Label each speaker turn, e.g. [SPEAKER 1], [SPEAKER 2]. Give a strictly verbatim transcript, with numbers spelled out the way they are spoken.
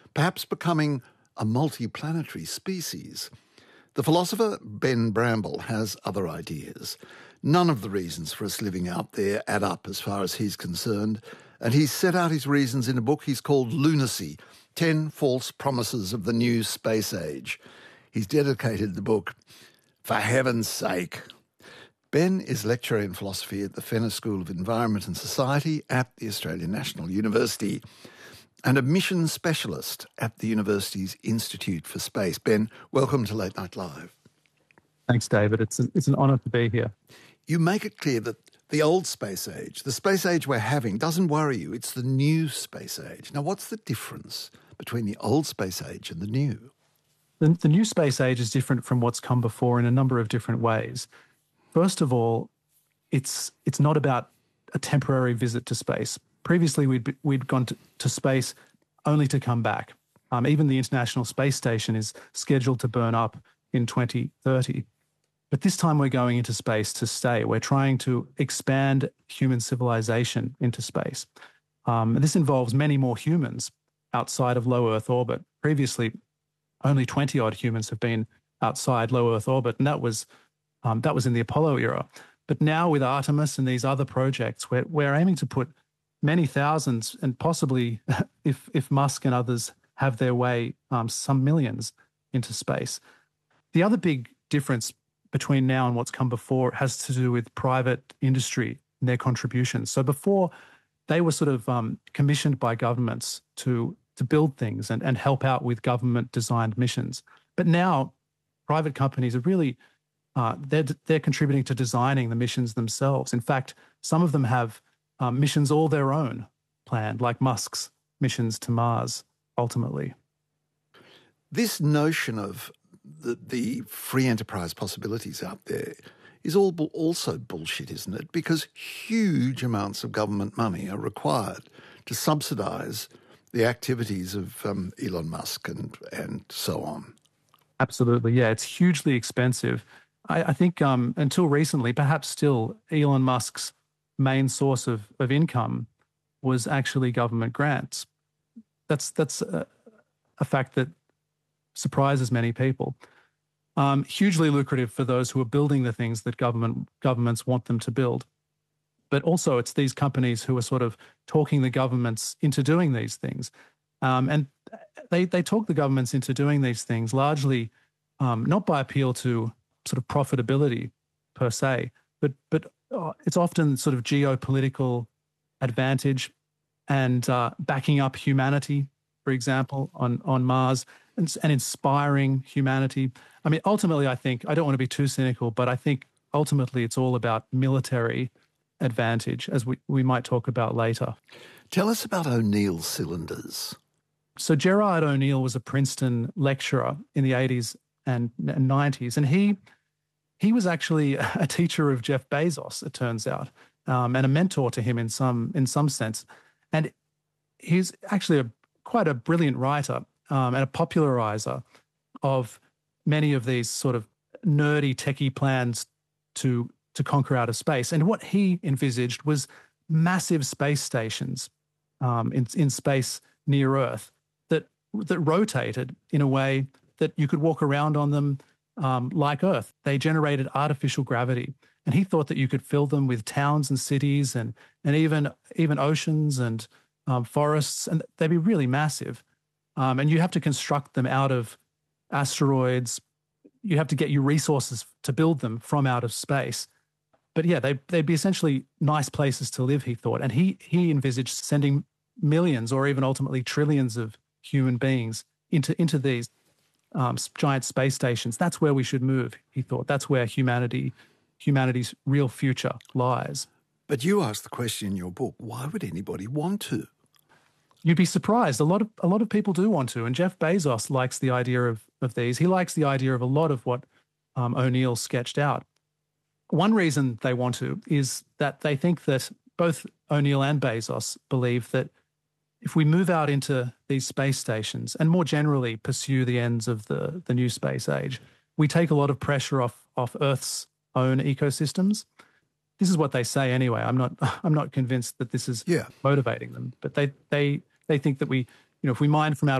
[SPEAKER 1] perhaps becoming a multiplanetary species. The philosopher Ben Bramble has other ideas. None of the reasons for us living out there add up as far as he's concerned, and he's set out his reasons in a book he's called Lunacy, Ten False Promises of the New Space Age. He's dedicated the book, For Heaven's Sake. Ben is lecturer in philosophy at the Fenner School of Environment and Society at the Australian National University and a mission specialist at the university's Institute for Space. Ben, welcome to Late Night Live.
[SPEAKER 2] Thanks, David. It's, a, it's an honour to be here.
[SPEAKER 1] You make it clear that the old space age, the space age we're having, doesn't worry you. It's the new space age. Now, what's the difference between the old space age and the new?
[SPEAKER 2] The, the new space age is different from what's come before in a number of different ways. First of all, it's it's not about a temporary visit to space. Previously, we'd we'd gone to, to space only to come back. Um, even the International Space Station is scheduled to burn up in twenty thirty. But this time we're going into space to stay. We're trying to expand human civilization into space. Um, this involves many more humans outside of low Earth orbit. Previously, only twenty-odd humans have been outside low Earth orbit, and that was um, that was in the Apollo era. But now with Artemis and these other projects, we're, we're aiming to put many thousands and possibly, if, if Musk and others have their way, um, some millions into space. The other big difference between now and what's come before has to do with private industry and their contributions. So before, they were sort of um, commissioned by governments to to build things and, and help out with government-designed missions. But now, private companies are really, uh, they're, they're contributing to designing the missions themselves. In fact, some of them have um, missions all their own planned, like Musk's missions to Mars, ultimately.
[SPEAKER 1] This notion of the, the free enterprise possibilities out there is all bu- also bullshit, isn't it? Because huge amounts of government money are required to subsidise the activities of um, Elon Musk and, and so on.
[SPEAKER 2] Absolutely, yeah. It's hugely expensive. I, I think um, until recently, perhaps still, Elon Musk's main source of, of income was actually government grants. That's, that's a, a fact that surprises many people. Um, hugely lucrative for those who are building the things that government governments want them to build. But also it's these companies who are sort of talking the governments into doing these things. Um, and they, they talk the governments into doing these things largely um, not by appeal to sort of profitability per se, but, but uh, it's often sort of geopolitical advantage and uh, backing up humanity, for example, on, on Mars, and, and inspiring humanity. I mean, ultimately, I think, I don't want to be too cynical, but I think ultimately it's all about military advantage, as we, we might talk about later.
[SPEAKER 1] Tell us about O'Neill cylinders.
[SPEAKER 2] So Gerard O'Neill was a Princeton lecturer in the eighties and nineties, and he he was actually a teacher of Jeff Bezos, it turns out, um, and a mentor to him in some in some sense. And he's actually a, quite a brilliant writer um, and a popularizer of many of these sort of nerdy techie plans to to conquer outer space. And what he envisaged was massive space stations um, in, in space near Earth that that rotated in a way that you could walk around on them um, like Earth. They generated artificial gravity. And he thought that you could fill them with towns and cities and and even, even oceans and um, forests, and they'd be really massive. Um, and you have to construct them out of asteroids. You have to get your resources to build them from out of space. But yeah, they, they'd be essentially nice places to live, he thought. And he he envisaged sending millions or even ultimately trillions of human beings into, into these um, giant space stations. That's where we should move, he thought. That's where humanity humanity's real future lies.
[SPEAKER 1] But you asked the question in your book, why would anybody want to?
[SPEAKER 2] You'd be surprised. A lot of a lot of people do want to. And Jeff Bezos likes the idea of, of these. He likes the idea of a lot of what um, O'Neill sketched out. One reason they want to is that they think that both O'Neill and Bezos believe that if we move out into these space stations and more generally pursue the ends of the, the new space age, we take a lot of pressure off, off Earth's own ecosystems. This is what they say anyway. I'm not I'm not convinced that this is
[SPEAKER 1] yeah.
[SPEAKER 2] motivating them, but they they they think that we, you know, if we mine from out